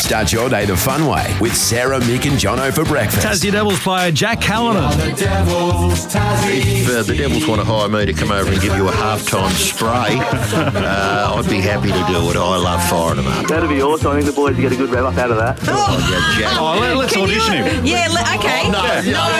Start your day the fun way with Sarah, Mick and Jono for breakfast. Tassie Devils player Jack Callanan. If the Devils want to hire me to come over and give you a halftime spray, I'd be happy to do it. I love firing them up. That'd be awesome. I think the boys get a good rev up out of that. Oh, yeah, Jack. Let's audition him. Yeah, okay. No.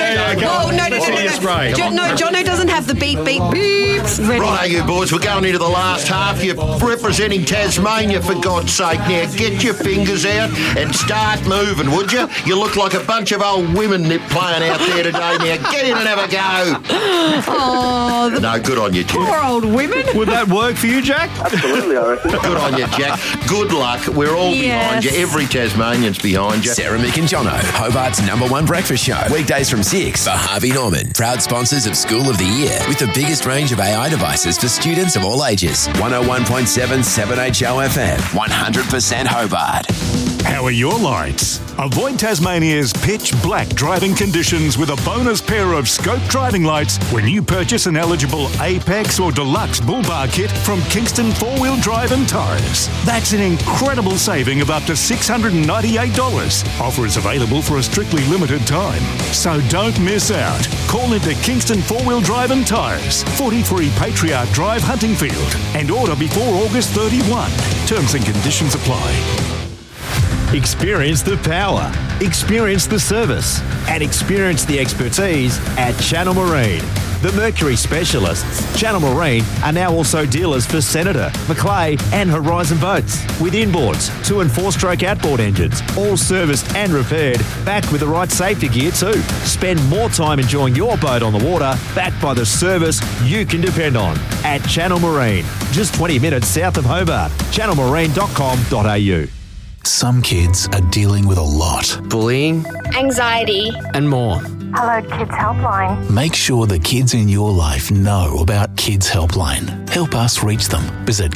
Jono doesn't have the beep beeps ready. Right, you boys, we're going into the last half. You're representing Tasmania, for God's sake. Now, get your fingers out and start moving, would you? You look like a bunch of old women playing out there today. Now, get in and have a go. Oh, No, good on you, Jack. poor old women. Would that work for you, Jack? Absolutely, I reckon. Good on you, Jack. Good luck. We're all behind you. Every Tasmanian's behind you. Sarah, Mick and Jono, Hobart's #1 breakfast show. Weekdays from 6 for Harvey Norman. Proud sponsors of School of the Year with the biggest range of AI devices for students of all ages. 101.7 7HO FM. 100% Hobart. How are your lights? Avoid Tasmania's pitch black driving conditions with a bonus pair of scope driving lights when you purchase an eligible Apex or Deluxe Bull Bar kit from Kingston 4-Wheel Drive and Tyres. That's an incredible saving of up to $698. Offer is available for a strictly limited time. So don't miss out. Call into Kingston 4-Wheel Drive and Tyres, 43 Patriarch Drive, Huntingfield, and order before August 31. Terms and conditions apply. Experience the power, experience the service, and experience the expertise at Channel Marine. The Mercury specialists, Channel Marine, are now also dealers for Senator, Macleay and Horizon boats. With inboards, 2- and 4-stroke outboard engines, all serviced and repaired, backed with the right safety gear too. Spend more time enjoying your boat on the water, backed by the service you can depend on. At Channel Marine, just 20 minutes south of Hobart. channelmarine.com.au. Some kids are dealing with a lot. Bullying, anxiety, and more. Hello Kids Helpline. Make sure the kids in your life know about Kids Helpline. Help us reach them. Visit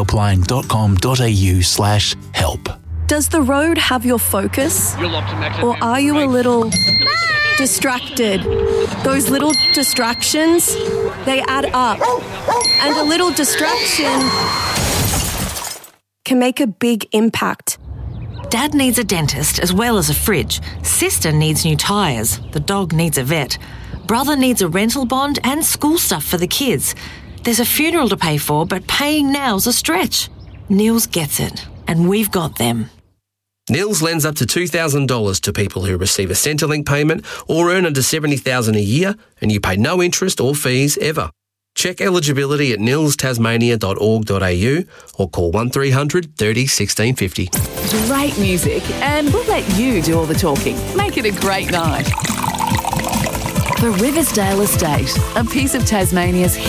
kidshelpline.com.au/help. Does the road have your focus? Or are you a little distracted? Those little distractions, they add up. And a little distraction can make a big impact. Dad needs a dentist as well as a fridge. Sister needs new tyres. The dog needs a vet. Brother needs a rental bond and school stuff for the kids. There's a funeral to pay for, but paying now's a stretch. Nils gets it, and we've got them. Nils lends up to $2,000 to people who receive a Centrelink payment or earn under $70,000 a year, and you pay no interest or fees ever. Check eligibility at nilstasmania.org.au or call 1300 30 1650. Great music, and we'll let you do all the talking. Make it a great night. The Riversdale Estate, a piece of Tasmania's